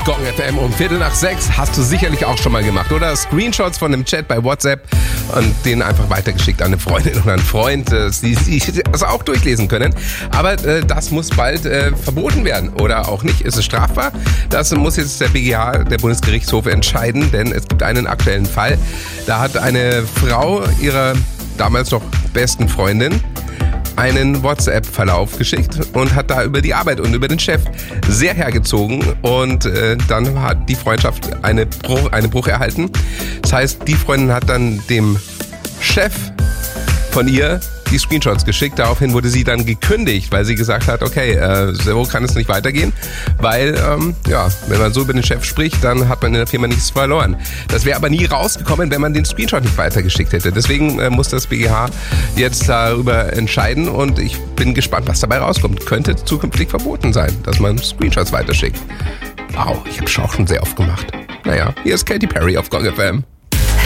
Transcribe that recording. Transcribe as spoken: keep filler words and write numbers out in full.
Gong F M um Viertel nach sechs. Hast du sicherlich auch schon mal gemacht, oder? Screenshots von einem Chat bei WhatsApp und den einfach weitergeschickt an eine Freundin oder einen Freund, die sie das auch durchlesen können. Aber äh, das muss bald äh, verboten werden oder auch nicht. Ist es strafbar? Das muss jetzt der B G H, der Bundesgerichtshof, entscheiden, denn es gibt einen aktuellen Fall. Da hat eine Frau ihrer damals noch besten Freundin einen WhatsApp-Verlauf geschickt und hat da über die Arbeit und über den Chef sehr hergezogen und äh, dann hat die Freundschaft eine Bruch, einen Bruch erhalten. Das heißt, die Freundin hat dann dem Chef von ihr die Screenshots geschickt. Daraufhin wurde sie dann gekündigt, weil sie gesagt hat, okay, äh, so kann es nicht weitergehen, weil, ähm, ja, wenn man so über den Chef spricht, dann hat man in der Firma nichts verloren. Das wäre aber nie rausgekommen, wenn man den Screenshot nicht weitergeschickt hätte. Deswegen äh, muss das B G H jetzt darüber entscheiden und ich bin gespannt, was dabei rauskommt. Könnte zukünftig verboten sein, dass man Screenshots weiterschickt. Wow, ich habe es auch schon sehr oft gemacht. Naja, hier ist Katy Perry auf Gong F M.